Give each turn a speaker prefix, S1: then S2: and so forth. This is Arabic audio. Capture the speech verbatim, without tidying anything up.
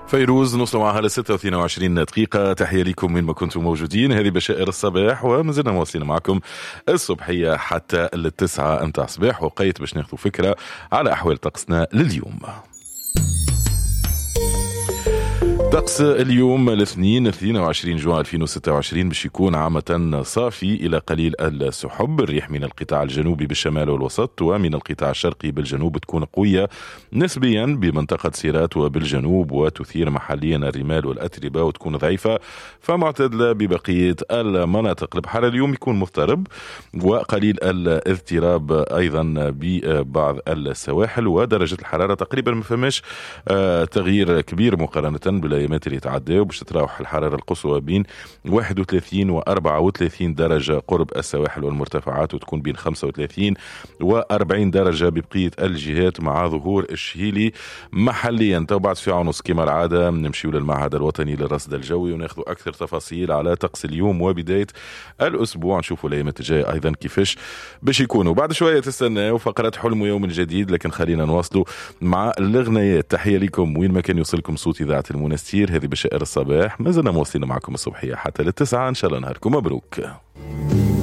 S1: فيروز نوصل معها ل ستة واثنين وعشرين دقيقة. تحية لكم من ما كنتم موجودين. هذه بشائر الصباح ومازلنا مواصلين معكم الصبحية حتى التسعة متاع الصباح، وقيت باش ناخذ فكرة على أحوال طقسنا لليوم. طقس اليوم الاثنين اثنين وعشرين جوان ألفين وستة وعشرين باش يكون عامة صافي إلى قليل السحب. الريح من القطاع الجنوبي بالشمال والوسط ومن القطاع الشرقي بالجنوب تكون قوية نسبيا بمنطقة سيرات وبالجنوب، وتثير محليا الرمال والأتربة وتكون ضعيفة فمعتدلة ببقية المناطق. البحر اليوم يكون مضطرب وقليل الاضطراب أيضا ببعض السواحل، ودرجة الحرارة تقريبا ما فماش تغيير كبير مقارنة بال الايامات اللي تعدى، وباش تتراوح الحراره القصوى بين واحد وثلاثين وأربعة وثلاثين درجه قرب السواحل والمرتفعات، وتكون بين خمسة وثلاثين وأربعين درجه ببقيه الجهات مع ظهور الشهيلي محليا. تو بعد ساعه ونص كما العاده نمشيو للمعهد الوطني للرصد الجوي وناخذ اكثر تفاصيل على طقس اليوم وبدايه الاسبوع، نشوفوا الايامات الجايه ايضا كيفاش باش يكونوا. بعد شويه تستناو فقره حلم يوم جديد، لكن خلينا نواصلوا مع الاغنيات. تحيه لكم وين ما كان يوصلكم صوت اذاعه المنستير. هذه بشائر الصباح، ما زلنا مواصلين معكم الصبحية حتى للتسعة. إن شاء الله نهاركم مبروك.